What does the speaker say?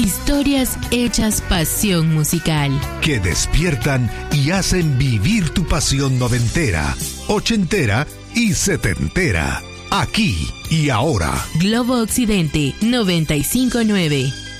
Historias hechas pasión musical. Que despiertan y hacen vivir tu pasión noventera, ochentera y setentera. Aquí y ahora. Globo Occidente 95.9.